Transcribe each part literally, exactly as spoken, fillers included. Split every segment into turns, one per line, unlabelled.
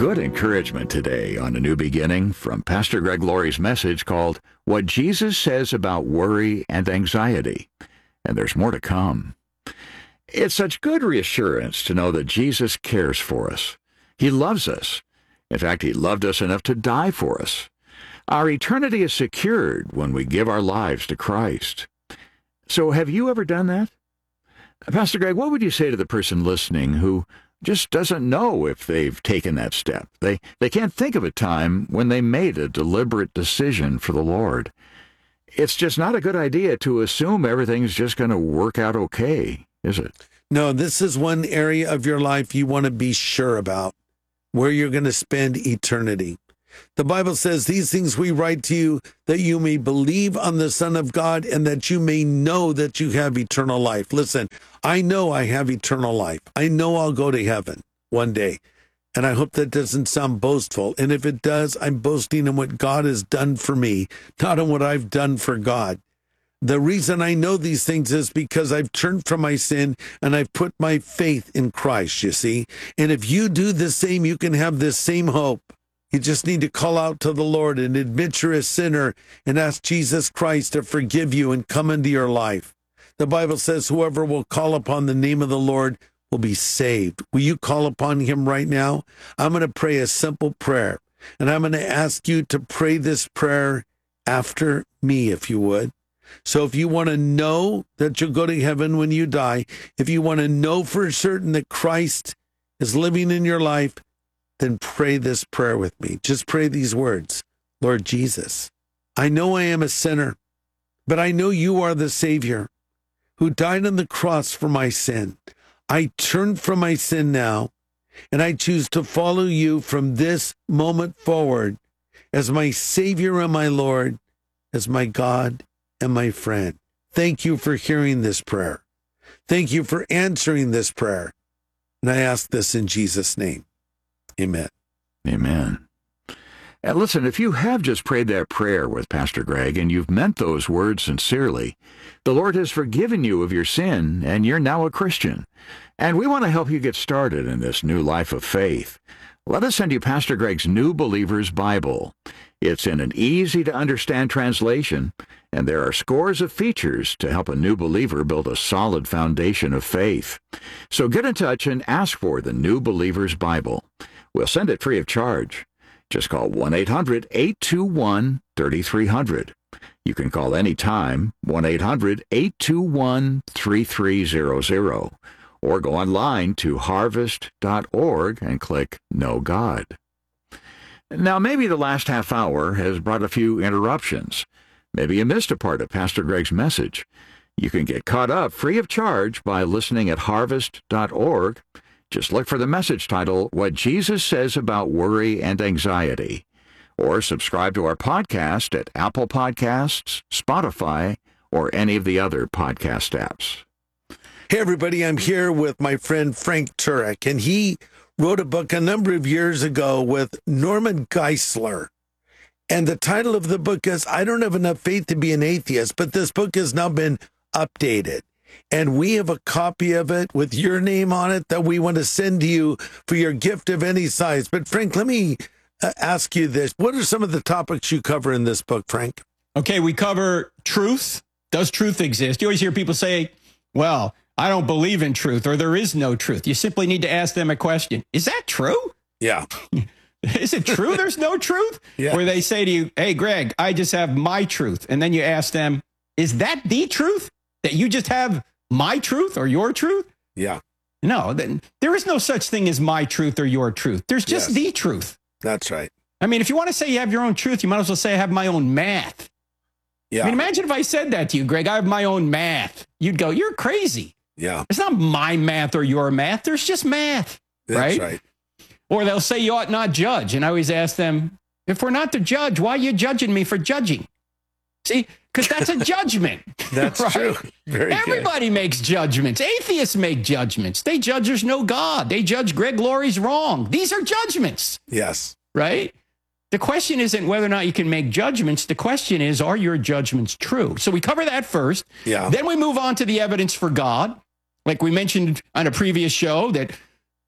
Good encouragement today on A New Beginning from Pastor Greg Laurie's message called What Jesus Says About Worry and Anxiety. And there's more to come. It's such good reassurance to know that Jesus cares for us. He loves us. In fact, he loved us enough to die for us. Our eternity is secured when we give our lives to Christ. So have you ever done that? Pastor Greg, what would you say to the person listening who just doesn't know if they've taken that step? They they can't think of a time when they made a deliberate decision for the Lord. It's just not a good idea to assume everything's just going to work out okay, is it?
No, this is one area of your life you want to be sure about, where you're going to spend eternity. The Bible says, these things we write to you, that you may believe on the Son of God and that you may know that you have eternal life. Listen, I know I have eternal life. I know I'll go to heaven one day. And I hope that doesn't sound boastful. And if it does, I'm boasting in what God has done for me, not in what I've done for God. The reason I know these things is because I've turned from my sin and I've put my faith in Christ, you see. And if you do the same, you can have this same hope. You just need to call out to the Lord and admit you're a sinner and ask Jesus Christ to forgive you and come into your life. The Bible says whoever will call upon the name of the Lord will be saved. Will you call upon him right now? I'm going to pray a simple prayer, and I'm going to ask you to pray this prayer after me, if you would. So if you want to know that you'll go to heaven when you die, if you want to know for certain that Christ is living in your life, then pray this prayer with me. Just pray these words. Lord Jesus, I know I am a sinner, but I know you are the Savior who died on the cross for my sin. I turn from my sin now, and I choose to follow you from this moment forward as my Savior and my Lord, as my God and my friend. Thank you for hearing this prayer. Thank you for answering this prayer. And I ask this in Jesus' name. Amen.
Amen. And listen, if you have just prayed that prayer with Pastor Greg and you've meant those words sincerely, the Lord has forgiven you of your sin and you're now a Christian. And we want to help you get started in this new life of faith. Let us send you Pastor Greg's New Believer's Bible. It's in an easy-to-understand translation, and there are scores of features to help a new believer build a solid foundation of faith. So get in touch and ask for the New Believer's Bible. We'll send it free of charge. Just call one eight hundred, eight two one, three three zero zero. You can call anytime, one eight hundred, eight two one, three three zero zero. Or go online to harvest dot org and click Know God. Now, maybe the last half hour has brought a few interruptions. Maybe you missed a part of Pastor Greg's message. You can get caught up free of charge by listening at harvest dot org. Just look for the message title, What Jesus Says About Worry and Anxiety. Or subscribe to our podcast at Apple Podcasts, Spotify, or any of the other podcast apps.
Hey, everybody, I'm here with my friend Frank Turek, and he wrote a book a number of years ago with Norman Geisler. And the title of the book is, I Don't Have Enough Faith to Be an Atheist, but this book has now been updated. And we have a copy of it with your name on it that we want to send to you for your gift of any size. But Frank, let me uh, ask you this. What are some of the topics you cover in this book, Frank?
Okay, we cover truth. Does truth exist? You always hear people say, well, I don't believe in truth, or there is no truth. You simply need to ask them a question. Is that true?
Yeah.
Is it true there's no truth?
Yeah.
Or they say to you, hey, Greg, I just have my truth. And then you ask them, is that the truth? That you just have my truth or your truth?
Yeah.
No, then there is no such thing as my truth or your truth. There's just
Yes.
the truth.
That's right.
I mean, if you want to say you have your own truth, you might as well say I have my own math.
Yeah.
I mean, imagine if I said that to you, Greg, I have my own math. You'd go, you're crazy.
Yeah.
It's not my math or your math. There's just math,
That's
right?
right.
Or they'll say you ought not judge. And I always ask them, if we're not to judge, why are you judging me for judging? See, because that's a judgment.
That's
right?
true. Very
Everybody makes judgments. Atheists make judgments. They judge there's no God. They judge Greg Laurie's wrong. These are judgments,
good. Yes.
right? The question isn't whether or not you can make judgments. The question is, are your judgments true? So we cover that first.
Yeah.
Then we move on to the evidence for God. Like we mentioned on a previous show, that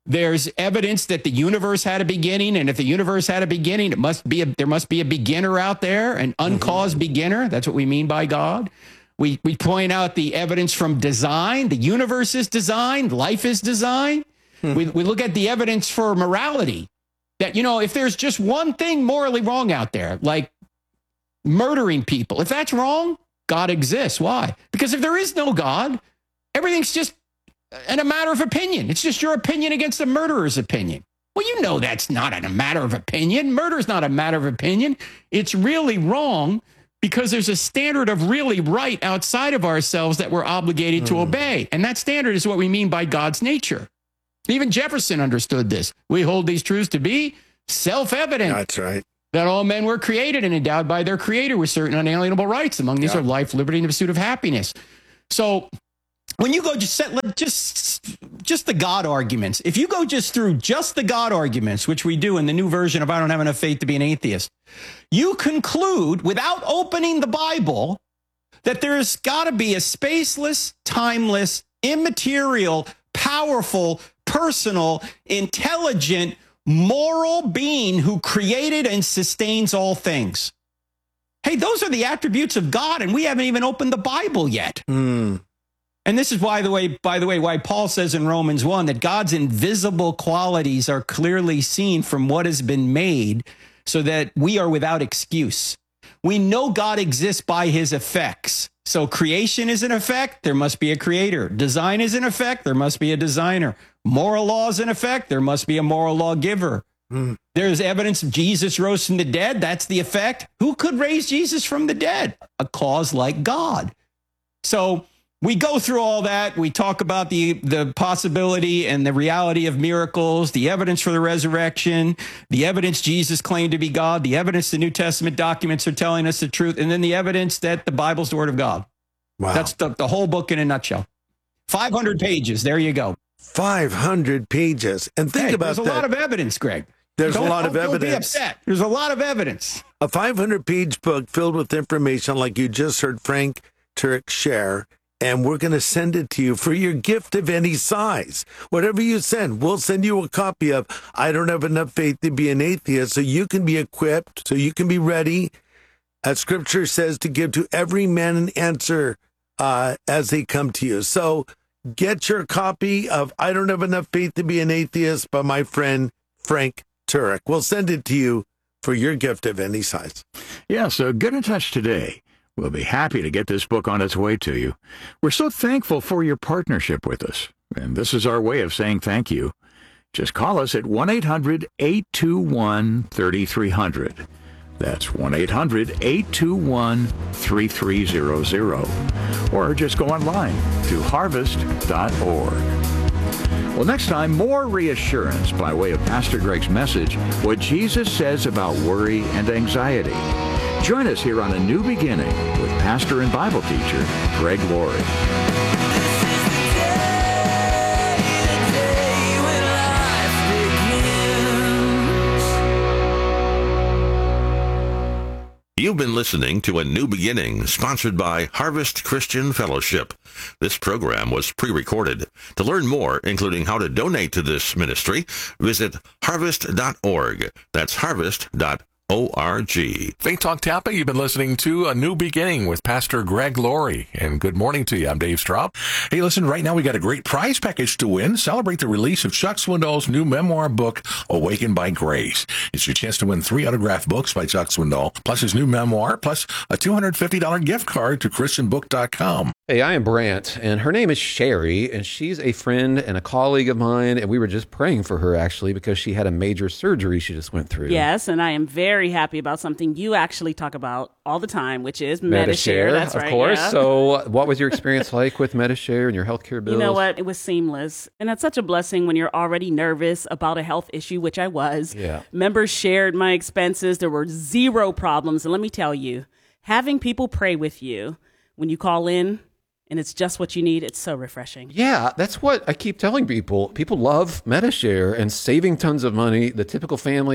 There's evidence that the universe had a beginning, and if the universe had a beginning, it must be a, there must be a beginner out there, an uncaused mm-hmm. beginner. That's what we mean by God. We we point out the evidence from design. The universe is designed. Life is designed. Hmm. We we look at the evidence for morality. That, you know, if there's just one thing morally wrong out there, like murdering people, if that's wrong, God exists. Why? Because if there is no God, everything's just in a matter of opinion. It's just your opinion against the murderer's opinion. Well, you know that's not a matter of opinion. Murder is not a matter of opinion. It's really wrong because there's a standard of really right outside of ourselves that we're obligated mm. to obey. And that standard is what we mean by God's nature. Even Jefferson understood this. We hold these truths to be self-evident.
That's right.
That all men were created and endowed by their creator with certain unalienable rights. Among these yeah. are life, liberty, and the pursuit of happiness. So when you go just set, just, just the God arguments, if you go just through just the God arguments, which we do in the new version of I Don't Have Enough Faith to Be an Atheist, you conclude without opening the Bible that there's got to be a spaceless, timeless, immaterial, powerful, personal, intelligent, moral being who created and sustains all things. Hey, those are the attributes of God, and we haven't even opened the Bible yet.
Mm.
And this is why the way, by the way, why Paul says in Romans one that God's invisible qualities are clearly seen from what has been made, so that we are without excuse. We know God exists by his effects. So creation is an effect, there must be a creator. Design is an effect, there must be a designer. Moral law is an effect, there must be a moral lawgiver. Mm. There's evidence of Jesus rose from the dead, that's the effect. Who could raise Jesus from the dead? A cause like God. So we go through all that. We talk about the, the possibility and the reality of miracles, the evidence for the resurrection, the evidence Jesus claimed to be God, the evidence the New Testament documents are telling us the truth, and then the evidence that the Bible's the Word of God.
Wow.
That's the, the whole book in a nutshell. five hundred pages. There you go.
five hundred pages. And think
hey,
about
there's
that.
There's a lot of evidence, Greg.
There's
don't,
a lot
don't,
of evidence.
Don't be upset. There's a lot of evidence.
A five hundred page book filled with information like you just heard Frank Turek share. And we're going to send it to you for your gift of any size. Whatever you send, we'll send you a copy of I Don't Have Enough Faith to Be an Atheist, so you can be equipped, so you can be ready, as Scripture says, to give to every man an answer uh, as they come to you. So get your copy of I Don't Have Enough Faith to Be an Atheist by my friend Frank Turek. We'll send it to you for your gift of any size.
Yeah, so get in touch today. We'll be happy to get this book on its way to you. We're so thankful for your partnership with us, and this is our way of saying thank you. Just call us at one eight hundred, eight two one, three three zero zero. That's one eight hundred, eight two one, three three zero zero. Or just go online to harvest dot org. Well, next time, more reassurance by way of Pastor Greg's message, what Jesus says about worry and anxiety. Join us here on A New Beginning with pastor and Bible teacher Greg Laurie.
You've been listening to A New Beginning, sponsored by Harvest Christian Fellowship. This program was pre-recorded. To learn more, including how to donate to this ministry, visit harvest dot org. That's harvest dot org. O R G.
Faith Talk Tampa, you've been listening to A New Beginning with Pastor Greg Laurie. And good morning to you. I'm Dave Straub. Hey, listen, right now we got a great prize package to win. Celebrate the release of Chuck Swindoll's new memoir book, Awakened by Grace. It's your chance to win three autographed books by Chuck Swindoll, plus his new memoir, plus a two hundred fifty dollars gift card to Christian book dot com.
Hey, I am Brant, and her name is Sherry, and she's a friend and a colleague of mine, and we were just praying for her, actually, because she had a major surgery she just went through.
Yes, and I am very happy about something you actually talk about all the time, which is Medi-Share.
Medi-Share,
That's
of
right,
course.
yeah.
So what was your experience like with Medi-Share and your healthcare bills?
You know what? It was seamless. And that's such a blessing when you're already nervous about a health issue, which I was.
Yeah.
Members shared my expenses. There were zero problems. And let me tell you, having people pray with you when you call in, and it's just what you need, it's so refreshing.
Yeah, that's what I keep telling people. People love Medi-Share and saving tons of money. The typical family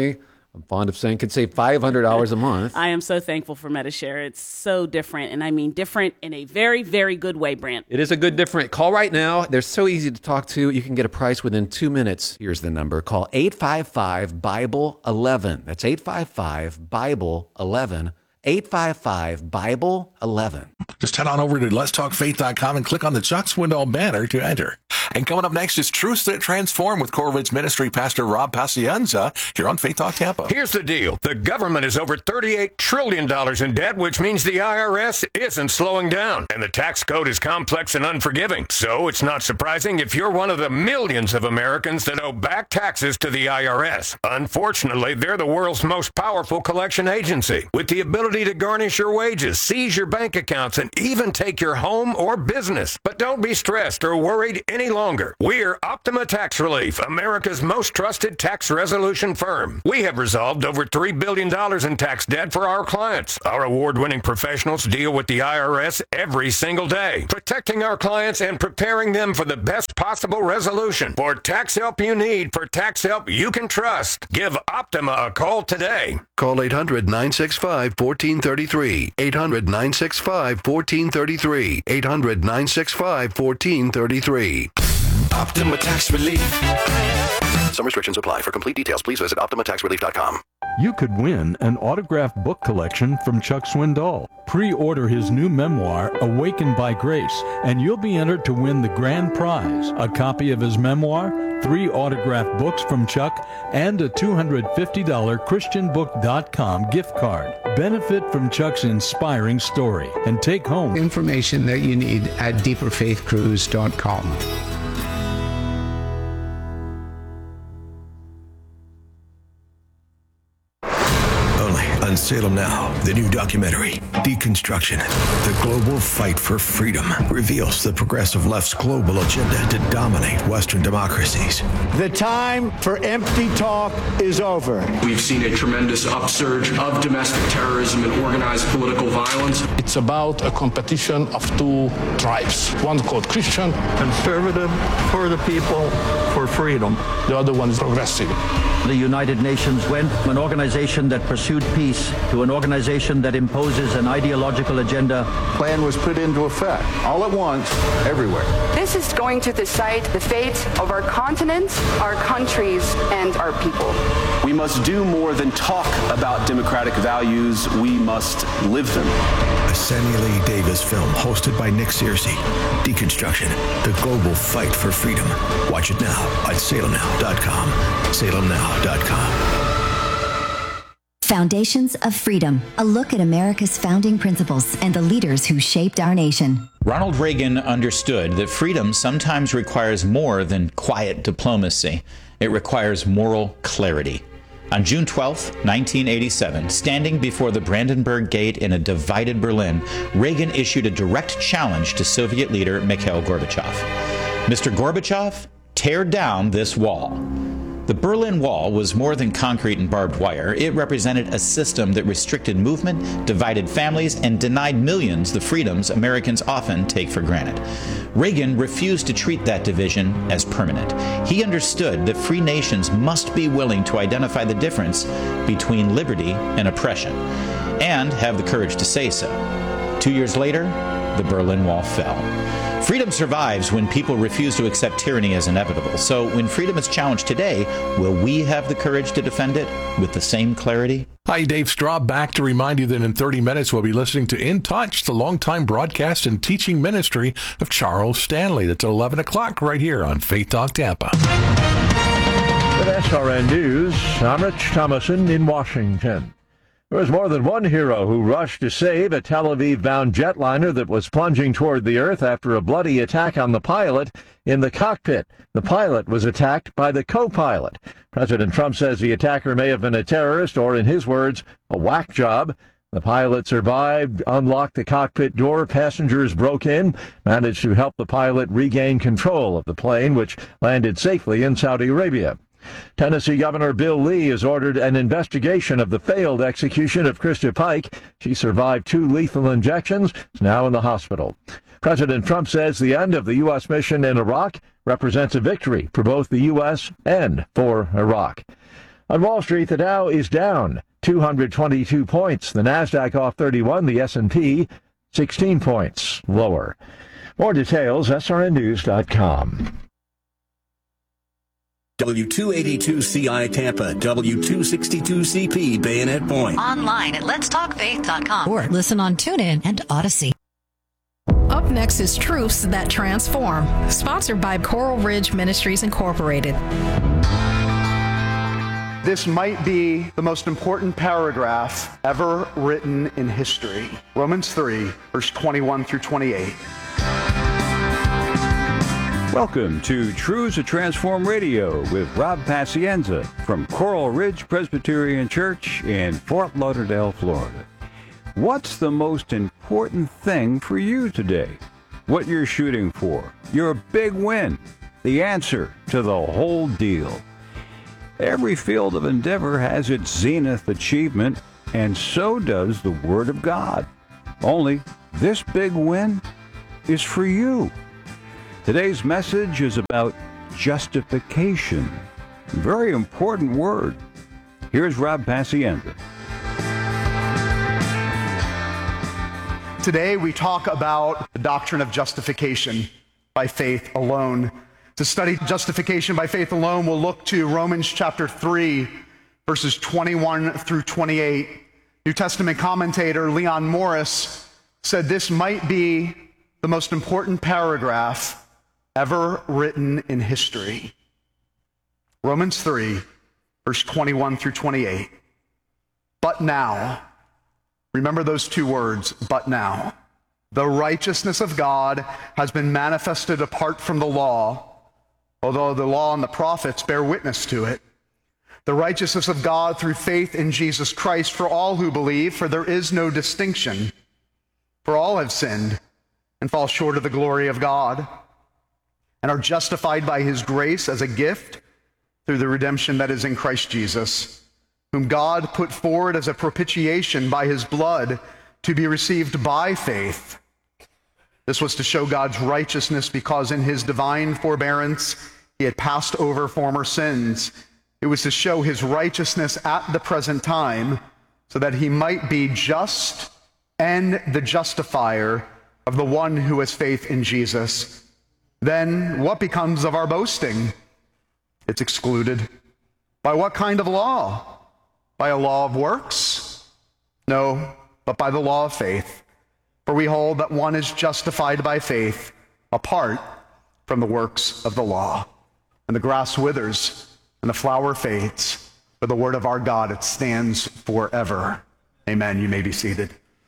I'm fond of saying could save five hundred dollars a month.
I am so thankful for Medi-Share. It's so different, and I mean different in a very, very good way, Brant.
It is a good different. Call right now. They're so easy to talk to. You can get a price within two minutes. Here's the number. Call eight five five, Bible eleven. That's eight five five, Bible eleven. eight five five, Bible eleven.
Just head on over to lets talk faith dot com and click on the Chuck Swindoll banner to enter. And coming up next is Truths That Transform with Corvid's Ministry Pastor Rob Pacienza here on Faith Talk Tampa.
Here's the deal. The government is over thirty-eight trillion dollars in debt, which means the I R S isn't slowing down. And the tax code is complex and unforgiving. So it's not surprising if you're one of the millions of Americans that owe back taxes to the I R S. Unfortunately, they're the world's most powerful collection agency, with the ability to garnish your wages, seize your bank accounts, and even take your home or business. But don't be stressed or worried any longer. We're Optima Tax Relief, America's most trusted tax resolution firm. We have resolved over three billion dollars in tax debt for our clients. Our award-winning professionals deal with the I R S every single day, protecting our clients and preparing them for the best possible resolution. For tax help you need, for tax help you can trust, give Optima a call today.
Call eight hundred, nine six five, one four three three. eight hundred, nine six five, one four three three. eight hundred, nine six five, one four three three.
Optima Tax Relief.
Some restrictions apply. For complete details, please visit optima tax relief dot com.
You could win an autographed book collection from Chuck Swindoll. Pre-order his new memoir, Awakened by Grace, and you'll be entered to win the grand prize, a copy of his memoir, three autographed books from Chuck, and a two hundred fifty dollars christian book dot com gift card. Benefit from Chuck's inspiring story and take home
information that you need at deeper faith cruise dot com.
On Salem Now, the new documentary, Deconstruction, the global fight for freedom, reveals the progressive left's global agenda to dominate Western democracies.
The time for empty talk is over.
We've seen a tremendous upsurge of domestic terrorism and organized political violence.
It's about a competition of two tribes. One called Christian.
Conservative for the people, for freedom.
The other one is progressive.
The United Nations went from an organization that pursued peace to an organization that imposes an ideological agenda.
Plan was put into effect, all at once, everywhere.
This is going to decide the fate of our continent, our countries, and our people.
We must do more than talk about democratic values. We must live them.
A Samuel A. Davis film hosted by Nick Searcy. Deconstruction, the global fight for freedom. Watch it now at salem now dot com. salem now dot com.
Foundations of Freedom, a look at America's founding principles and the leaders who shaped our nation.
Ronald Reagan understood that freedom sometimes requires more than quiet diplomacy. It requires moral clarity. On June twelfth, nineteen eighty-seven, standing before the Brandenburg Gate in a divided Berlin, Reagan issued a direct challenge to Soviet leader Mikhail Gorbachev. Mister Gorbachev, tear down this wall. The Berlin Wall was more than concrete and barbed wire. It represented a system that restricted movement, divided families, and denied millions the freedoms Americans often take for granted. Reagan refused to treat that division as permanent. He understood that free nations must be willing to identify the difference between liberty and oppression, and have the courage to say so. Two years later, the Berlin Wall fell. Freedom survives when people refuse to accept tyranny as inevitable. So when freedom is challenged today, will we have the courage to defend it with the same clarity?
Hi, Dave Straub, back to remind you that in thirty minutes we'll be listening to In Touch, the longtime broadcast and teaching ministry of Charles Stanley. That's at eleven o'clock right here on Faith Talk Tampa.
With S R N News, I'm Rich Thomason in Washington. There was more than one hero who rushed to save a Tel Aviv-bound jetliner that was plunging toward the earth after a bloody attack on the pilot in the cockpit. The pilot was attacked by the co-pilot. President Trump says the attacker may have been a terrorist or, in his words, a whack job. The pilot survived, unlocked the cockpit door, passengers broke in, managed to help the pilot regain control of the plane, which landed safely in Saudi Arabia. Tennessee Governor Bill Lee has ordered an investigation of the failed execution of Krista Pike. She survived two lethal injections, is now in the hospital. President Trump says the end of the U S mission in Iraq represents a victory for both the U S and for Iraq. On Wall Street, the Dow is down two hundred twenty-two points. The Nasdaq off thirty-one, the S and P sixteen points lower. More details, S R N news dot com.
W two eighty-two C I Tampa, W two sixty-two C P Bayonet Point.
Online at lets talk faith dot com or listen on TuneIn and Odyssey. Up next is Truths That Transform, sponsored by Coral Ridge Ministries Incorporated.
This might be the most important paragraph ever written in history. Romans three, verse twenty-one through twenty-eight.
Welcome to Truths That Transform Radio with Rob Pacienza from Coral Ridge Presbyterian Church in Fort Lauderdale, Florida. What's the most important thing for you today? What you're shooting for? Your big win? The answer to the whole deal. Every field of endeavor has its zenith achievement, and so does the Word of God. Only this big win is for you. Today's message is about justification. Very important word. Here's Rob Pacienza.
Today we talk about the doctrine of justification by faith alone. To study justification by faith alone, we'll look to Romans chapter three, verses twenty-one through twenty-eight. New Testament commentator Leon Morris said this might be the most important paragraph ever written in history. Romans three, verse twenty-one through twenty-eight. But now, remember those two words, but now. The righteousness of God has been manifested apart from the law, although the law and the prophets bear witness to it. The righteousness of God through faith in Jesus Christ for all who believe, for there is no distinction. For all have sinned and fall short of the glory of God, and are justified by his grace as a gift through the redemption that is in Christ Jesus, whom God put forward as a propitiation by his blood to be received by faith. This was to show God's righteousness because in his divine forbearance he had passed over former sins. It was to show his righteousness at the present time so that he might be just and the justifier of the one who has faith in Jesus. Then what becomes of our boasting? It's excluded. By what kind of law? By a law of works? No, but by the law of faith. For we hold that one is justified by faith apart from the works of the law. And the grass withers and the flower fades, but the word of our God, it stands forever. Amen. You may be seated.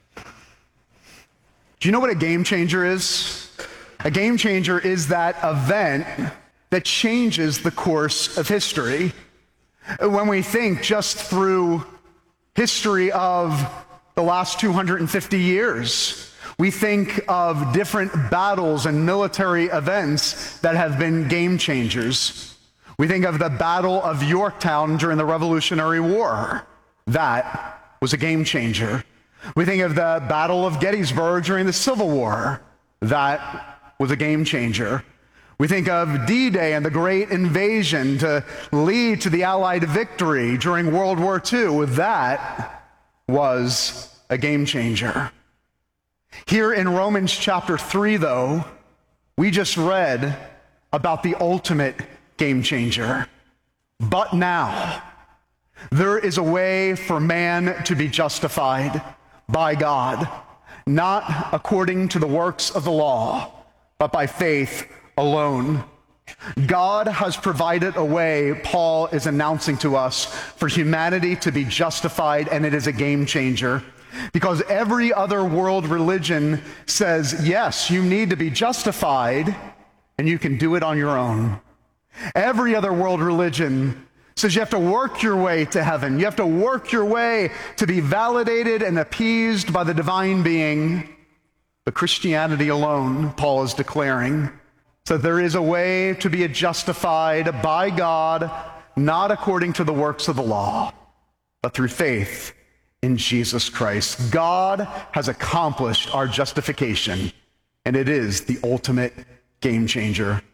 Do you know what a game changer is? A game changer is that event that changes the course of history. When we think just through history of the last two hundred fifty years, we think of different battles and military events that have been game changers. We think of the Battle of Yorktown during the Revolutionary War. That was a game changer. We think of the Battle of Gettysburg during the Civil War. That was a game changer. We think of D-Day and the Great Invasion to lead to the Allied victory during World War Two. That was a game changer. Here in Romans chapter three, though, we just read about the ultimate game changer. But now, there is a way for man to be justified by God, not according to the works of the law, but by faith alone. God has provided a way, Paul is announcing to us, for humanity to be justified, and it is a game changer. Because every other world religion says, yes, you need to be justified, and you can do it on your own. Every other world religion says you have to work your way to heaven. You have to work your way to be validated and appeased by the divine being. But Christianity alone, Paul is declaring, so there is a way to be justified by God, not according to the works of the law, but through faith in Jesus Christ. God has accomplished our justification, and it is the ultimate game changer.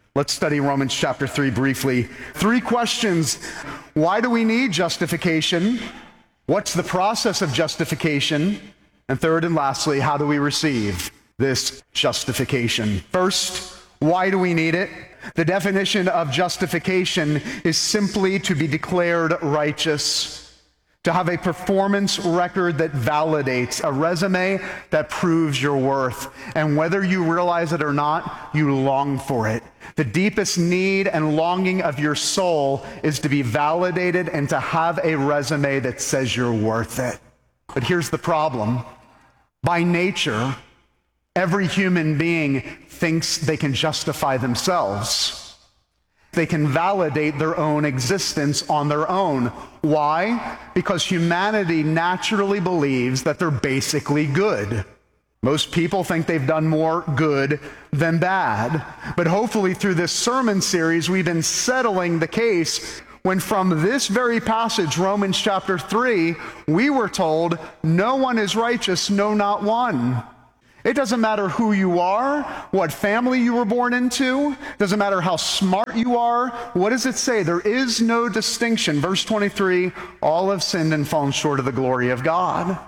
Let's study Romans chapter three briefly. Three questions. Why do we need justification? What's the process of justification? And third and lastly, how do we receive this justification? First, why do we need it? The definition of justification is simply to be declared righteous, to have a performance record that validates, a resume that proves your worth. And whether you realize it or not, you long for it. The deepest need and longing of your soul is to be validated and to have a resume that says you're worth it. But here's the problem. By nature, every human being thinks they can justify themselves. They can validate their own existence on their own. Why? Because humanity naturally believes that they're basically good. Most people think they've done more good than bad. But hopefully through this sermon series, we've been settling the case when from this very passage, Romans chapter three, we were told, no one is righteous, no, not one. It doesn't matter who you are, what family you were born into, doesn't matter how smart you are. What does it say? There is no distinction. Verse twenty-three, all have sinned and fallen short of the glory of God.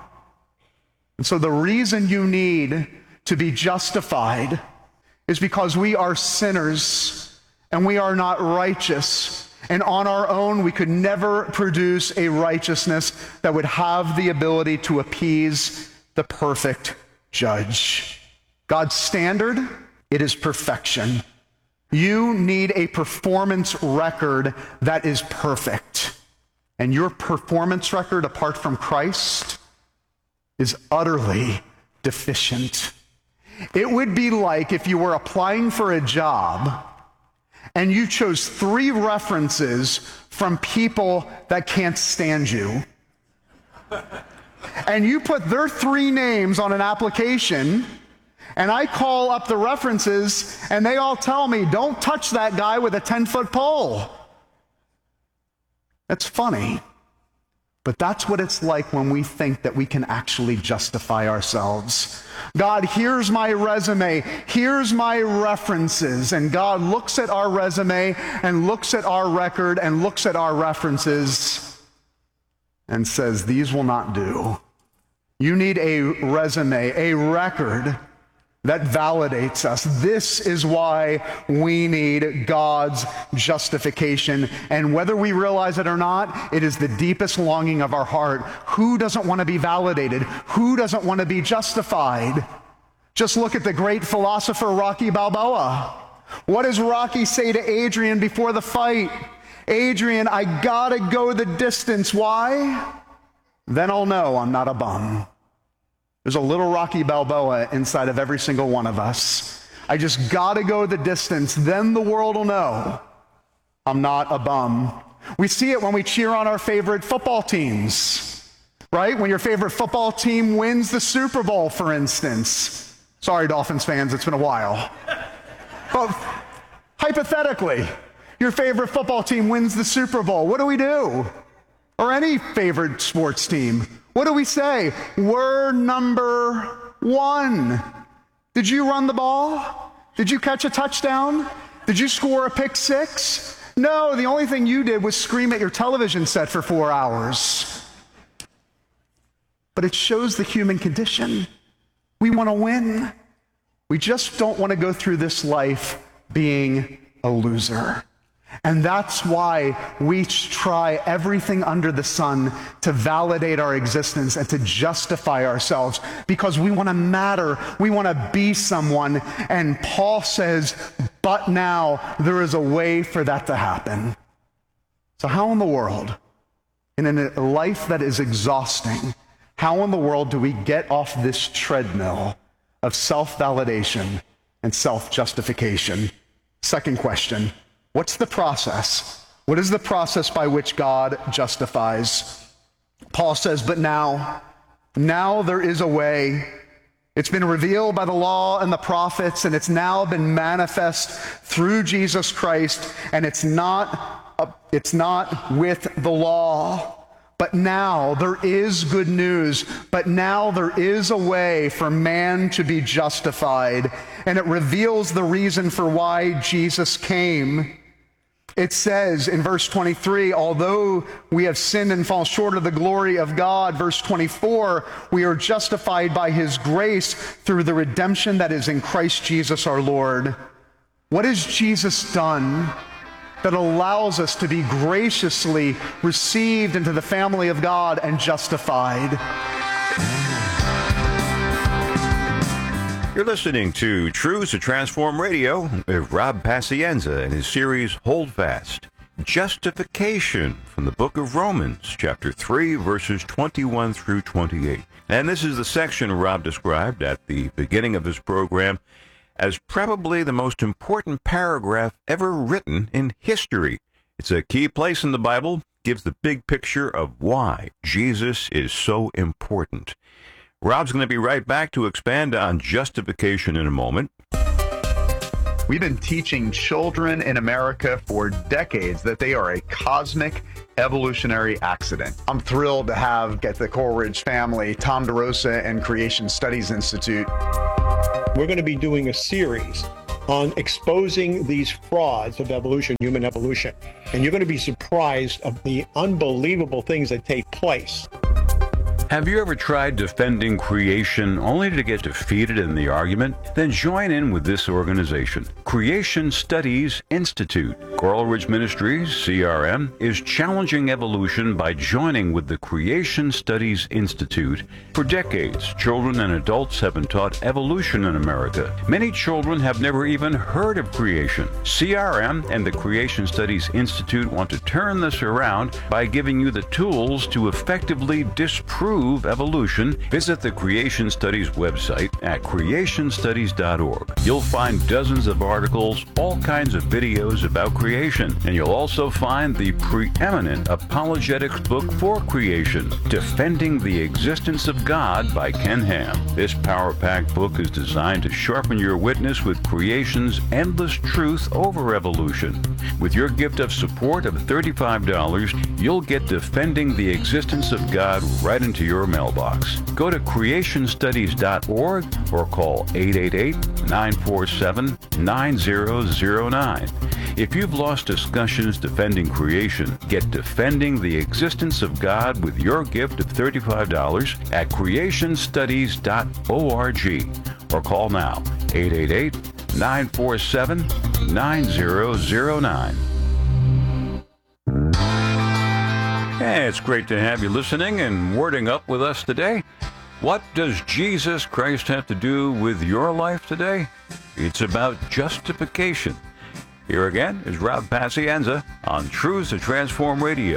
And so the reason you need to be justified is because we are sinners and we are not righteous. And on our own, we could never produce a righteousness that would have the ability to appease the perfect judge. God's standard, it is perfection. You need a performance record that is perfect. And your performance record apart from Christ is utterly deficient. It would be like if you were applying for a job and you chose three references from people that can't stand you. And you put their three names on an application, and I call up the references, and they all tell me, don't touch that guy with a ten-foot pole. That's funny. But that's what it's like when we think that we can actually justify ourselves. God, here's my resume, here's my references, and God looks at our resume and looks at our record and looks at our references and says, these will not do. You need a resume, a record that validates us. This is why we need God's justification. And whether we realize it or not, it is the deepest longing of our heart. Who doesn't want to be validated? Who doesn't want to be justified? Just look at the great philosopher Rocky Balboa. What does Rocky say to Adrian before the fight? Adrian, I gotta go the distance. Why? Then I'll know I'm not a bum. There's a little Rocky Balboa inside of every single one of us. I just gotta go the distance, then the world will know I'm not a bum. We see it when we cheer on our favorite football teams, right? When your favorite football team wins the Super Bowl, for instance. Sorry, Dolphins fans, it's been a while. But hypothetically, your favorite football team wins the Super Bowl. What do we do? Or any favorite sports team. What do we say? We're number one. Did you run the ball? Did you catch a touchdown? Did you score a pick six? No, the only thing you did was scream at your television set for four hours. But it shows the human condition. We want to win. We just don't want to go through this life being a loser. And that's why we try everything under the sun to validate our existence and to justify ourselves, because we want to matter. We want to be someone. And Paul says, but now there is a way for that to happen. So how in the world, in a life that is exhausting, how in the world do we get off this treadmill of self-validation and self-justification? Second question. What's the process? What is the process by which God justifies? Paul says, but now, now there is a way. It's been revealed by the law and the prophets, and it's now been manifest through Jesus Christ, and it's not, it's not with the law. But now there is good news. But now there is a way for man to be justified. And it reveals the reason for why Jesus came. It says in verse twenty-three, although we have sinned and fall short of the glory of God, verse twenty-four, we are justified by his grace through the redemption that is in Christ Jesus our Lord. What has Jesus done that allows us to be graciously received into the family of God and justified?
You're listening to Truths to Transform Radio with Rob Pacienza and his series Hold Fast. Justification from the book of Romans, chapter three, verses twenty-one through twenty-eight. And this is the section Rob described at the beginning of his program as probably the most important paragraph ever written in history. It's a key place in the Bible, gives the big picture of why Jesus is so important. Rob's going to be right back to expand on justification in a moment.
We've been teaching children in America for decades that they are a cosmic evolutionary accident. I'm thrilled to have at the Coral Ridge family, Tom DeRosa and Creation Studies Institute.
We're going to be doing a series on exposing these frauds of evolution, human evolution. And you're going to be surprised of the unbelievable things that take place.
Have you ever tried defending creation only to get defeated in the argument? Then join in with this organization, Creation Studies Institute. Coral Ridge Ministries, C R M, is challenging evolution by joining with the Creation Studies Institute. For decades, children and adults have been taught evolution in America. Many children have never even heard of creation. C R M and the Creation Studies Institute want to turn this around by giving you the tools to effectively disprove evolution. Visit the Creation Studies website at creation studies dot org. You'll find dozens of articles, all kinds of videos about creation, and you'll also find the preeminent apologetics book for creation, Defending the Existence of God by Ken Ham. This power-packed book is designed to sharpen your witness with creation's endless truth over evolution. With your gift of support of thirty-five dollars, you'll get Defending the Existence of God right into your mailbox. Go to creation studies dot org or call eight eight eight, nine four seven, nine zero zero nine. If you've lost discussions defending creation, get Defending the Existence of God with your gift of thirty-five dollars at creation studies dot org or call now eight eight eight, nine four seven, nine zero zero nine. Hey, it's great to have you listening and wording up with us today. What does Jesus Christ have to do with your life today? It's about justification. Here again is Rob Pacienza on Truths to Transform Radio.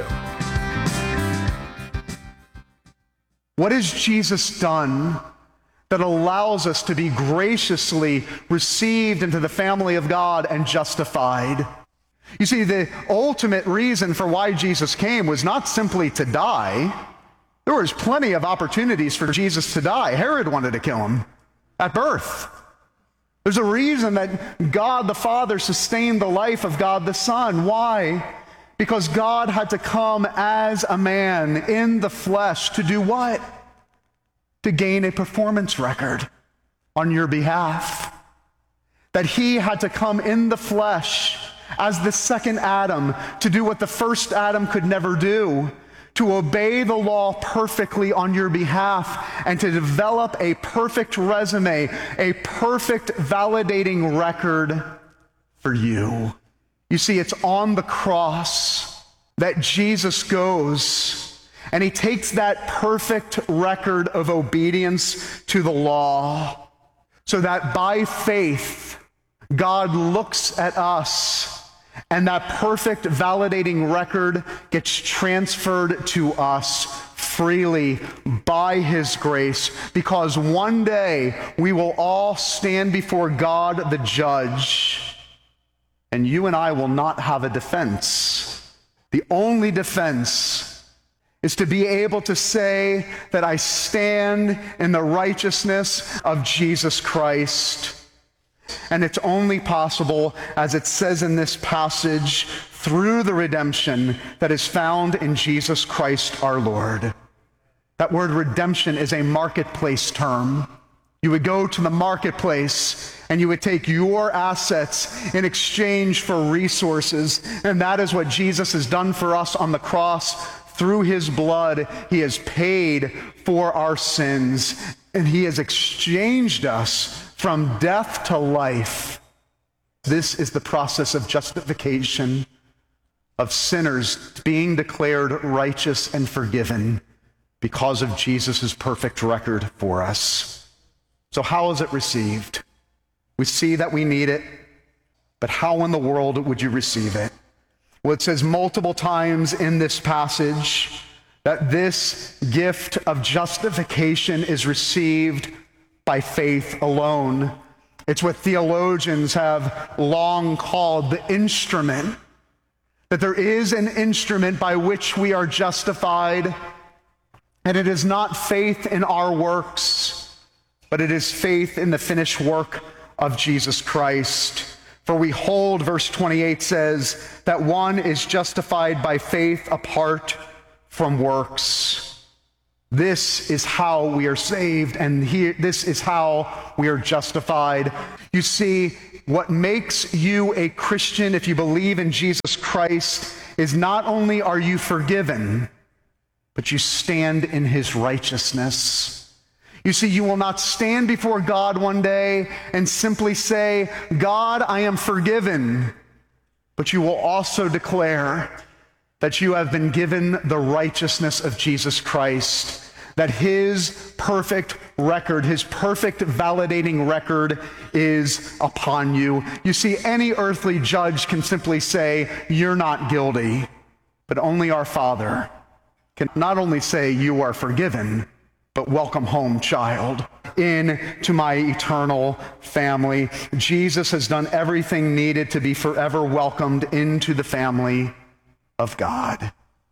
What has Jesus done that allows us to be graciously received into the family of God and justified? You see, the ultimate reason for why Jesus came was not simply to die. There was plenty of opportunities for Jesus to die. Herod wanted to kill him at birth. There's a reason that God the Father sustained the life of God the Son. Why? Because God had to come as a man in the flesh to do what? To gain a performance record on your behalf. That he had to come in the flesh as the second Adam to do what the first Adam could never do, to obey the law perfectly on your behalf and to develop a perfect resume, a perfect validating record for you. You see, it's on the cross that Jesus goes and he takes that perfect record of obedience to the law so that by faith, God looks at us and that perfect validating record gets transferred to us freely by his grace, because one day we will all stand before God the judge, and you and I will not have a defense. The only defense is to be able to say that I stand in the righteousness of Jesus Christ. And it's only possible, as it says in this passage, through the redemption that is found in Jesus Christ our Lord. That word redemption is a marketplace term. You would go to the marketplace and you would take your assets in exchange for resources. And that is what Jesus has done for us on the cross. Through his blood, he has paid for our sins, and he has exchanged us from death to life. This is the process of justification, of sinners being declared righteous and forgiven because of Jesus' perfect record for us. So how is it received? We see that we need it, but how in the world would you receive it? Well, it says multiple times in this passage that this gift of justification is received by faith alone. It's what theologians have long called the instrument, that there is an instrument by which we are justified, and it is not faith in our works, but it is faith in the finished work of Jesus Christ. For we hold, verse twenty-eight says, that one is justified by faith apart from works. This is how we are saved, and here, this is how we are justified. You see, what makes you a Christian, if you believe in Jesus Christ, is not only are you forgiven, but you stand in his righteousness. You see, you will not stand before God one day and simply say, God, I am forgiven. But you will also declare that you have been given the righteousness of Jesus Christ, that his perfect record, his perfect validating record is upon you. You see, any earthly judge can simply say, you're not guilty, but only our Father can not only say you are forgiven, but welcome home, child, into my eternal family. Jesus has done everything needed to be forever welcomed into the family of God.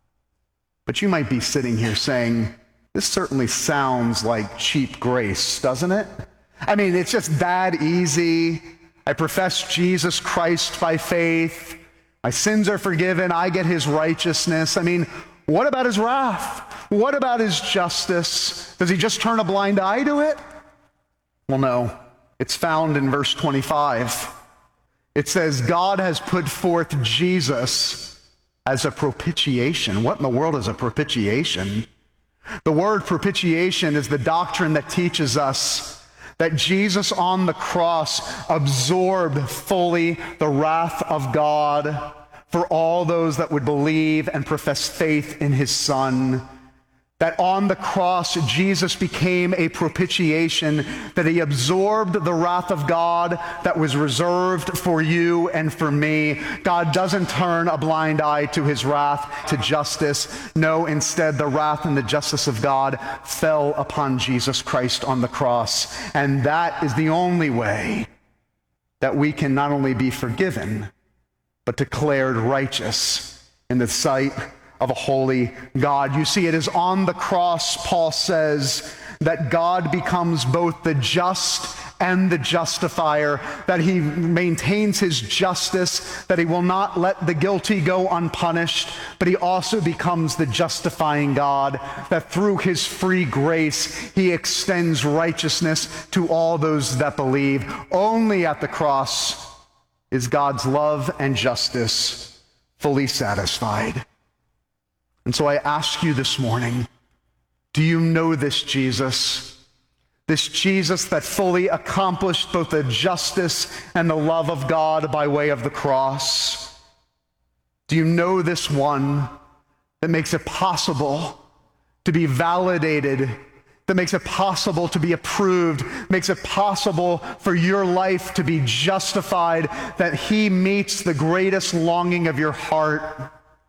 But you might be sitting here saying, this certainly sounds like cheap grace, doesn't it? I mean, it's just that easy. I profess Jesus Christ by faith. My sins are forgiven. I get his righteousness. I mean, what about his wrath? What about his justice? Does he just turn a blind eye to it? Well, no. It's found in verse twenty-five. It says, God has put forth Jesus as a propitiation. What in the world is a propitiation? The word propitiation is the doctrine that teaches us that Jesus on the cross absorbed fully the wrath of God for all those that would believe and profess faith in his Son. That on the cross, Jesus became a propitiation, that he absorbed the wrath of God that was reserved for you and for me. God doesn't turn a blind eye to his wrath, to justice. No, instead, the wrath and the justice of God fell upon Jesus Christ on the cross. And that is the only way that we can not only be forgiven, but declared righteous in the sight of a holy God. You see, it is on the cross, Paul says, that God becomes both the just and the justifier, that he maintains his justice, that he will not let the guilty go unpunished, but he also becomes the justifying God, that through his free grace, he extends righteousness to all those that believe. Only at the cross is God's love and justice fully satisfied. And so I ask you this morning, do you know this Jesus? This Jesus that fully accomplished both the justice and the love of God by way of the cross? Do you know this one that makes it possible to be validated, that makes it possible to be approved, makes it possible for your life to be justified, that he meets the greatest longing of your heart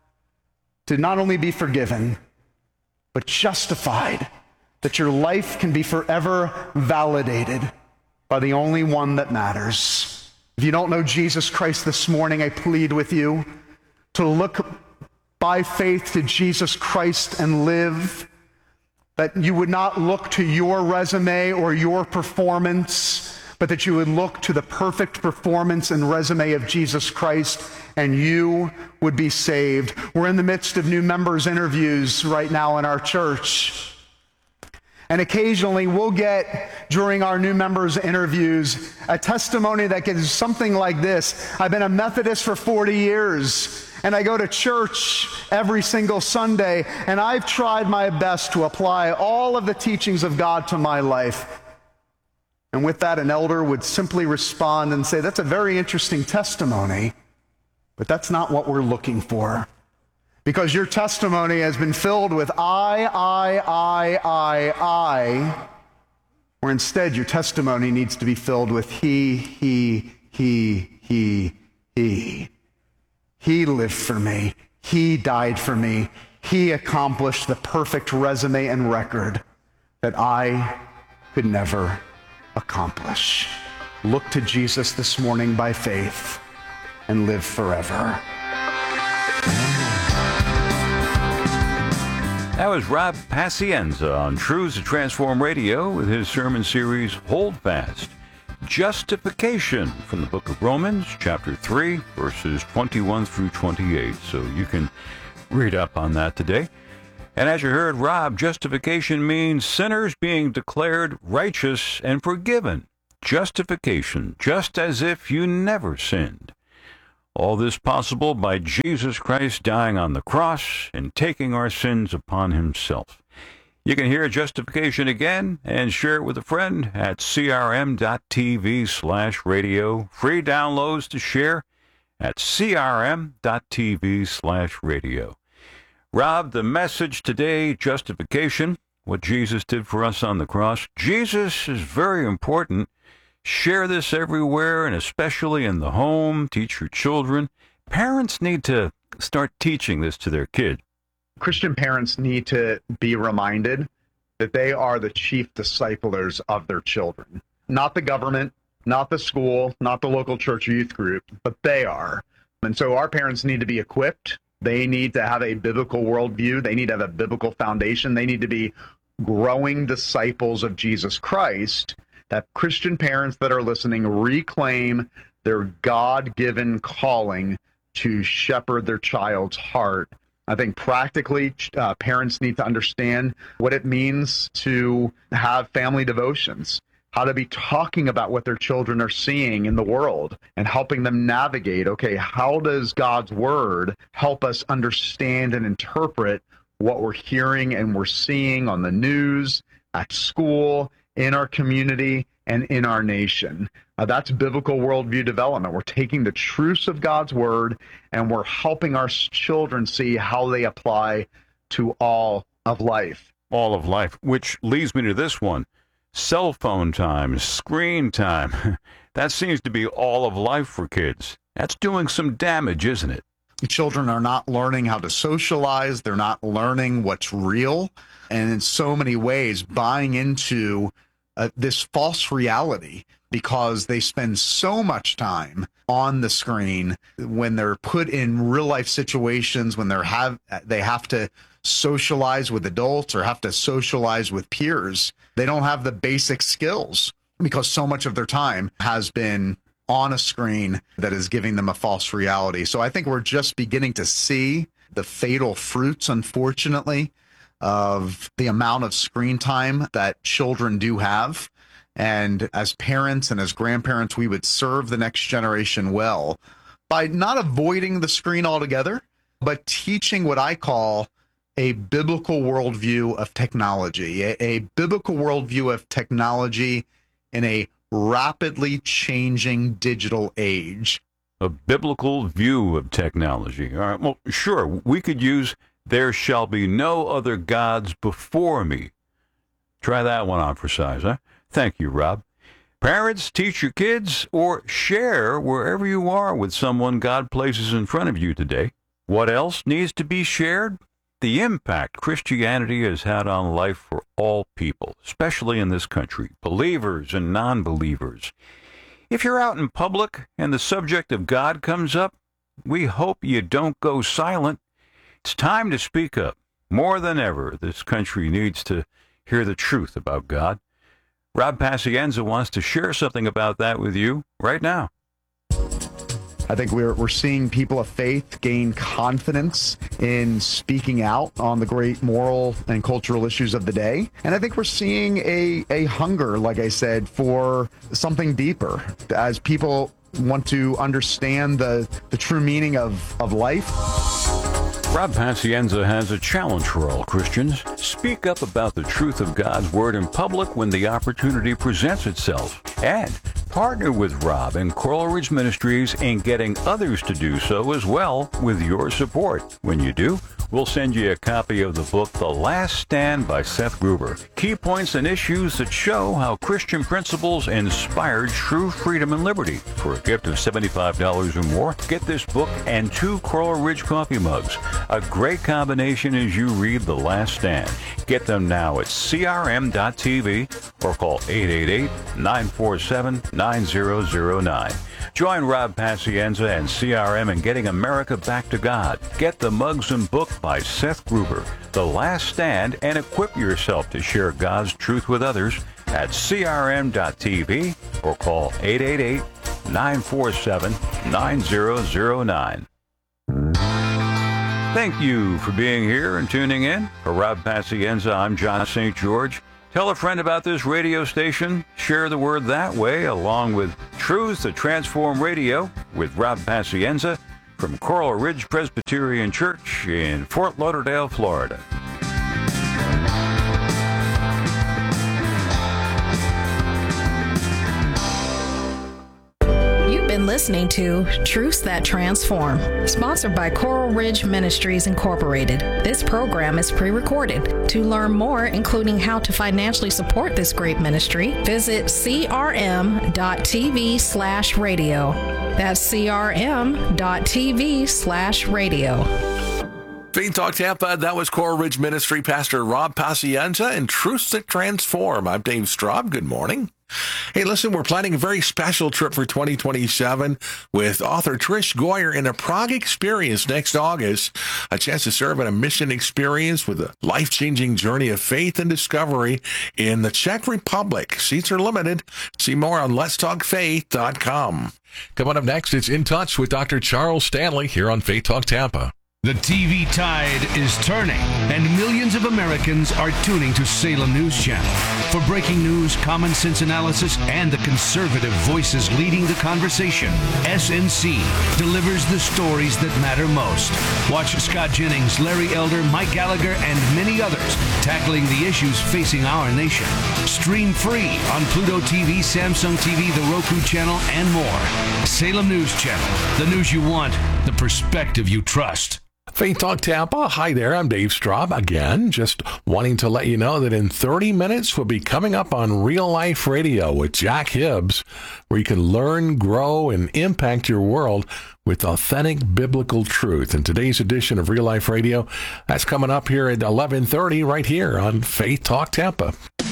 to not only be forgiven, but justified, that your life can be forever validated by the only one that matters. If you don't know Jesus Christ this morning, I plead with you to look by faith to Jesus Christ and live, that you would not look to your resume or your performance, but that you would look to the perfect performance and resume of Jesus Christ and you would be saved. We're in the midst of new members interviews right now in our church. And occasionally we'll get, during our new members interviews, a testimony that gives something like this. I've been a Methodist for forty years, and I go to church every single Sunday, and I've tried my best to apply all of the teachings of God to my life. And with that, an elder would simply respond and say, that's a very interesting testimony, but that's not what we're looking for. Because your testimony has been filled with I, I, I, I, I, or instead your testimony needs to be filled with he, he, he, he, he. He lived for me. He died for me. He accomplished the perfect resume and record that I could never accomplish. Look to Jesus this morning by faith and live forever.
That was Rob Pacienza on Truths to Transform Radio with his sermon series, Hold Fast. Justification from the book of Romans, chapter three, verses twenty-one through twenty-eight. So you can read up on that today. And as you heard Rob, justification means sinners being declared righteous and forgiven. Justification, just as if you never sinned. All this possible by Jesus Christ dying on the cross and taking our sins upon himself. You can hear justification again and share it with a friend at crm.tv slash radio. Free downloads to share at crm.tv slash radio. Rob, the message today, justification, what Jesus did for us on the cross. Jesus is very important. Share this everywhere, and especially in the home. Teach your children. Parents need to start teaching this to their kids.
Christian parents need to be reminded that they are the chief disciplers of their children. Not the government, not the school, not the local church or youth group, but they are. And so our parents need to be equipped. They need to have a biblical worldview. They need to have a biblical foundation. They need to be growing disciples of Jesus Christ. That Christian parents that are listening reclaim their God-given calling to shepherd their child's heart. I think practically uh, parents need to understand what it means to have family devotions, how to be talking about what their children are seeing in the world and helping them navigate, okay, how does God's word help us understand and interpret what we're hearing and we're seeing on the news, at school, in our community, and in our nation. Uh, that's biblical worldview development. We're taking the truths of God's word and we're helping our children see how they apply to all of life.
All of life, which leads me to this one. Cell phone time, screen time. That seems to be all of life for kids. That's doing some damage, isn't it?
Children are not learning how to socialize. They're not learning what's real. And in so many ways, buying into uh, this false reality because they spend so much time on the screen when they're put in real life situations, when they're have they have to socialize with adults or have to socialize with peers. They don't have the basic skills because so much of their time has been on a screen that is giving them a false reality. So I think we're just beginning to see the fatal fruits, unfortunately, of the amount of screen time that children do have. And as parents and as grandparents, we would serve the next generation well by not avoiding the screen altogether, but teaching what I call a biblical worldview of technology, a, a biblical worldview of technology in a rapidly changing digital age.
A biblical view of technology. All right, well, sure, we could use "there shall be no other gods before me." Try that one on for size, huh? Thank you, Rob. Parents, teach your kids or share wherever you are with someone God places in front of you today. What else needs to be shared? The impact Christianity has had on life for all people, especially in this country, believers and non-believers. If you're out in public and the subject of God comes up, we hope you don't go silent. It's time to speak up. More than ever, this country needs to hear the truth about God. Rob Pacienza wants to share something about that with you right now.
I think we're, we're seeing people of faith gain confidence in speaking out on the great moral and cultural issues of the day. And I think we're seeing a, a hunger, like I said, for something deeper as people want to understand the, the true meaning of, of life.
Rob Pacienza has a challenge for all Christians. Speak up about the truth of God's Word in public when the opportunity presents itself. And partner with Rob and Coral Ridge Ministries in getting others to do so as well with your support. When you do, we'll send you a copy of the book, The Last Stand by Seth Gruber. Key points and issues that show how Christian principles inspired true freedom and liberty. For a gift of seventy-five dollars or more, get this book and two Coral Ridge coffee mugs. A great combination as you read The Last Stand. Get them now at C R M dot T V or call eight eight eight, nine four seven, nine zero zero nine. Join Rob Pacienza and C R M in getting America back to God. Get the mugs and book by Seth Gruber, The Last Stand, and equip yourself to share God's truth with others at C R M dot T V or call eight eight eight, nine four seven, nine zero zero nine. Thank you for being here and tuning in. For Rob Pacienza, I'm John Saint George. Tell a friend about this radio station. Share the word that way, along with Truths That Transform Radio with Rob Pacienza from Coral Ridge Presbyterian Church in Fort Lauderdale, Florida.
Listening to Truths That Transform, sponsored by Coral Ridge Ministries Incorporated. This program is pre-recorded. To learn more, including how to financially support this great ministry, visit C R M dot T V slash radio. That's C R M dot T V slash radio.
Faith Talk Tampa, that was Coral Ridge Ministry Pastor Rob Pacienza and Truths That Transform. I'm Dave Straub. Good morning. Hey, listen, we're planning a very special trip for twenty twenty-seven with author Trish Goyer in a Prague experience next August. A chance to serve in a mission experience with a life-changing journey of faith and discovery in the Czech Republic. Seats are limited. See more on lets talk faith dot com. Coming up next, it's In Touch with Doctor Charles Stanley here on Faith Talk Tampa.
The T V tide is turning, and millions of Americans are tuning to Salem News Channel. For breaking news, common sense analysis, and the conservative voices leading the conversation, S N C delivers the stories that matter most. Watch Scott Jennings, Larry Elder, Mike Gallagher, and many others tackling the issues facing our nation. Stream free on Pluto T V, Samsung T V, the Roku channel, and more. Salem News Channel, the news you want, the perspective you trust.
Faith Talk Tampa. Hi there, I'm Dave Straub. Again, just wanting to let you know that in thirty minutes we'll be coming up on Real Life Radio with Jack Hibbs, where you can learn, grow, and impact your world with authentic biblical truth. In today's edition of Real Life Radio, that's coming up here at eleven thirty right here on Faith Talk Tampa.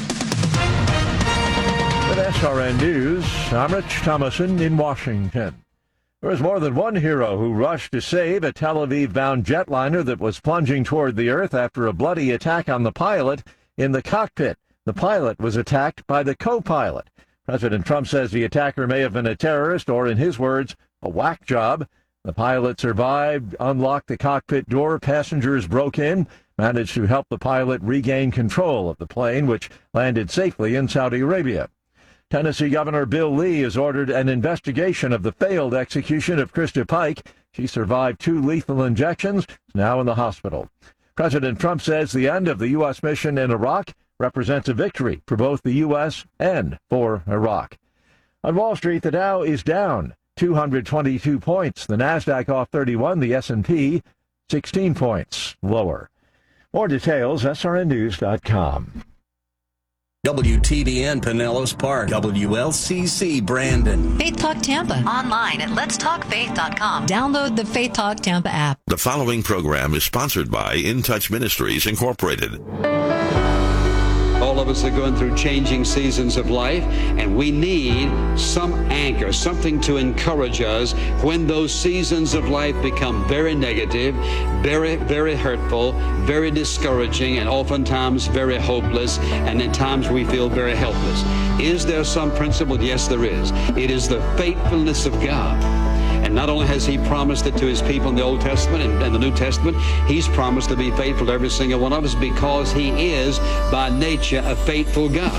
With S R N News, I'm Rich Thomason in Washington. There was more than one hero who rushed to save a Tel Aviv-bound jetliner that was plunging toward the earth after a bloody attack on the pilot in the cockpit. The pilot was attacked by the co-pilot. President Trump says the attacker may have been a terrorist or, in his words, a whack job. The pilot survived, unlocked the cockpit door, passengers broke in, managed to help the pilot regain control of the plane, which landed safely in Saudi Arabia. Tennessee Governor Bill Lee has ordered an investigation of the failed execution of Krista Pike. She survived two lethal injections, now in the hospital. President Trump says the end of the U S mission in Iraq represents a victory for both the U S and for Iraq. On Wall Street, the Dow is down two hundred twenty-two points. The NASDAQ off thirty-one, the S and P sixteen points lower. More details, S R N news dot com.
W T B N Pinellas Park, W L C C Brandon.
Faith Talk Tampa. Online at lets talk faith dot com. Download the Faith Talk Tampa app.
The following program is sponsored by In Touch Ministries Incorporated.
All of us are going through changing seasons of life, and we need some anchor, something to encourage us when those seasons of life become very negative, very, very hurtful, very discouraging, and oftentimes very hopeless, and at times we feel very helpless. Is there some principle? Yes, there is. It is the faithfulness of God. And And not only has he promised it to his people in the Old Testament and, and the New Testament, he's promised to be faithful to every single one of us because he is, by nature, a faithful God.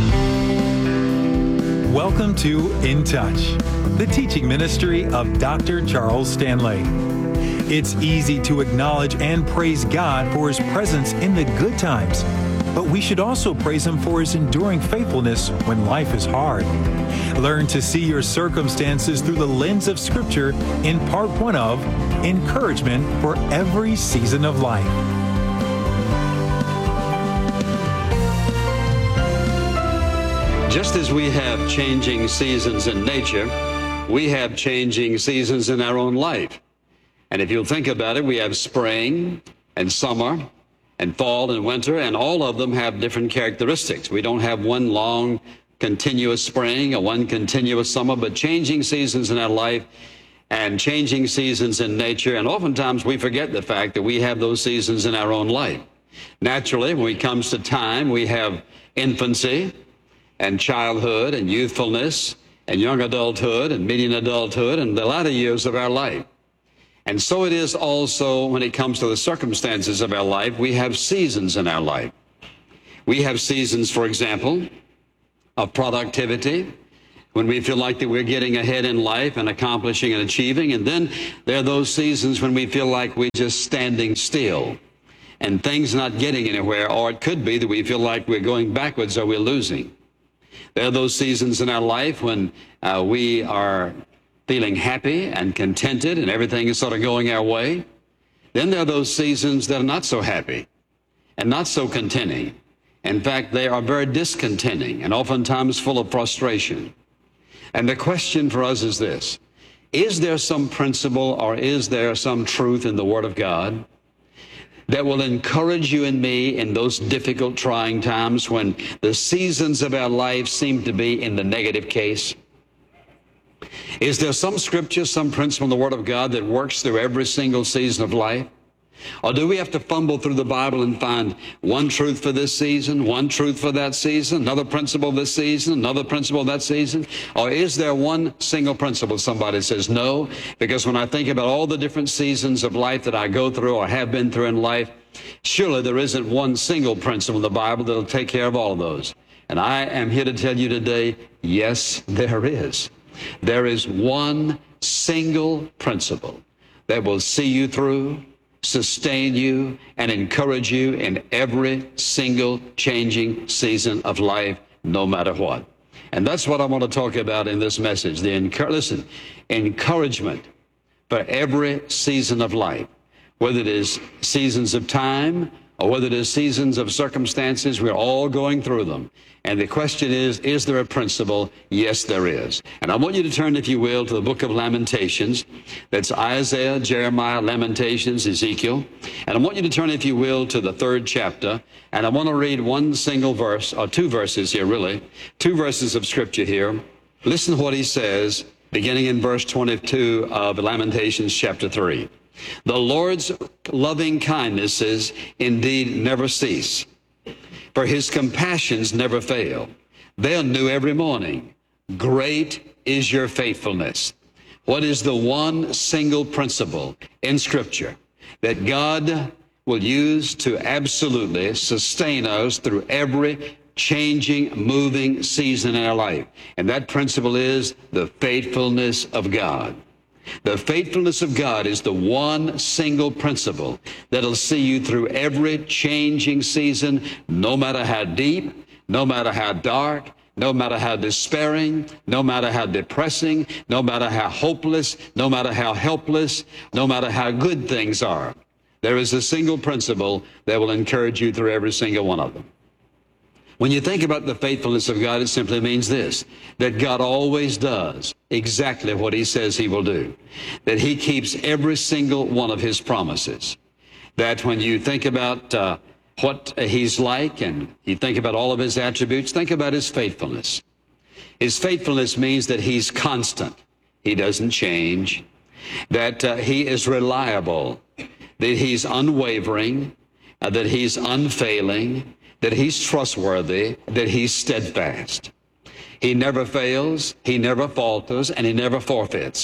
Welcome to In Touch, the teaching ministry of Doctor Charles Stanley. It's easy to acknowledge and praise God for his presence in the good times, but we should also praise him for his enduring faithfulness when life is hard. Learn to see your circumstances through the lens of Scripture in part one of Encouragement for Every Season of Life.
Just as we have changing seasons in nature, we have changing seasons in our own life. And if you'll think about it, we have spring and summer and fall and winter, and all of them have different characteristics. We don't have one long, continuous spring or one continuous summer, but changing seasons in our life and changing seasons in nature. And oftentimes we forget the fact that we have those seasons in our own life. Naturally, when it comes to time, we have infancy and childhood and youthfulness and young adulthood and medium adulthood and the latter years of our life. And so it is also when it comes to the circumstances of our life. We have seasons in our life. We have seasons, for example, of productivity, when we feel like that we're getting ahead in life and accomplishing and achieving. And then there are those seasons when we feel like we're just standing still and things not getting anywhere, or it could be that we feel like we're going backwards or we're losing. There are those seasons in our life when uh, we are feeling happy and contented and everything is sort of going our way. Then there are those seasons that are not so happy and not so contenting. In fact, they are very discontenting and oftentimes full of frustration. And the question for us is this: is there some principle or is there some truth in the Word of God that will encourage you and me in those difficult, trying times when the seasons of our life seem to be in the negative case? Is there some scripture, some principle in the Word of God that works through every single season of life? Or do we have to fumble through the Bible and find one truth for this season, one truth for that season, another principle this season, another principle that season? Or is there one single principle? Somebody says no, because when I think about all the different seasons of life that I go through or have been through in life, surely there isn't one single principle in the Bible that'll take care of all of those. And I am here to tell you today, yes, there is. There is one single principle that will see you through, sustain you, and encourage you in every single changing season of life, no matter what. And that's what I want to talk about in this message. The encour- Listen, encouragement for every season of life, whether it is seasons of time or whether it is seasons of circumstances, we're all going through them. And the question is, is there a principle? Yes, there is. And I want you to turn, if you will, to the book of Lamentations. That's Isaiah, Jeremiah, Lamentations, Ezekiel. And I want you to turn, if you will, to the third chapter. And I want to read one single verse, or two verses here, really. Two verses of Scripture here. Listen to what he says, beginning in verse twenty-two of Lamentations chapter three. The Lord's loving kindnesses indeed never cease, for his compassions never fail. They are new every morning. Great is your faithfulness. What is the one single principle in Scripture that God will use to absolutely sustain us through every changing, moving season in our life? And that principle is the faithfulness of God. The faithfulness of God is the one single principle that'll see you through every changing season, no matter how deep, no matter how dark, no matter how despairing, no matter how depressing, no matter how hopeless, no matter how helpless, no matter how good things are. There is a single principle that will encourage you through every single one of them. When you think about the faithfulness of God, it simply means this, that God always does exactly what he says he will do, that he keeps every single one of his promises, that when you think about uh, what he's like and you think about all of his attributes, think about his faithfulness. His faithfulness means that he's constant. He doesn't change, that uh, he is reliable, that he's unwavering, uh, that he's unfailing, that he's trustworthy, that he's steadfast. He never fails, he never falters, and he never forfeits.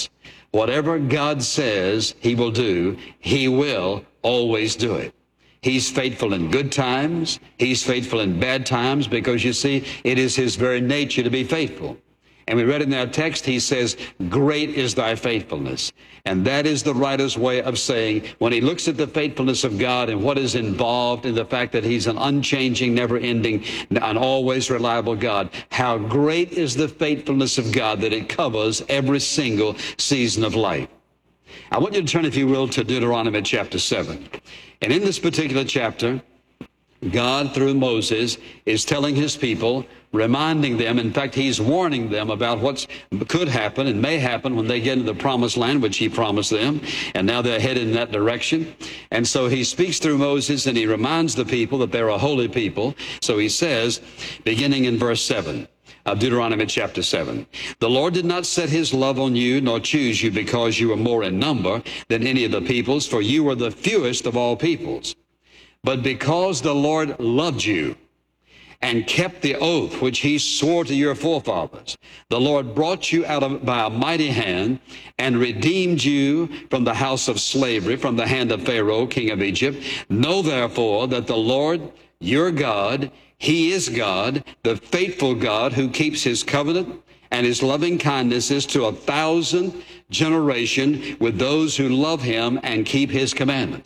Whatever God says he will do, he will always do it. He's faithful in good times. He's faithful in bad times, because you see, it is his very nature to be faithful. And we read in our text, he says, great is thy faithfulness. And that is the writer's way of saying, when he looks at the faithfulness of God and what is involved in the fact that he's an unchanging, never-ending, and always reliable God, how great is the faithfulness of God that it covers every single season of life. I want you to turn, if you will, to Deuteronomy chapter seven. And in this particular chapter, God, through Moses, is telling his people, reminding them, in fact, he's warning them about what could happen and may happen when they get into the promised land, which he promised them, and now they're headed in that direction. And so he speaks through Moses, and he reminds the people that they're a holy people. So he says, beginning in verse seven of Deuteronomy chapter seven, the Lord did not set his love on you, nor choose you because you were more in number than any of the peoples, for you were the fewest of all peoples. But because the Lord loved you and kept the oath which he swore to your forefathers, the Lord brought you out of, by a mighty hand, and redeemed you from the house of slavery, from the hand of Pharaoh, king of Egypt. Know therefore that the Lord your God, he is God, the faithful God, who keeps his covenant and his loving kindnesses to a thousand generations with those who love him and keep his commandments.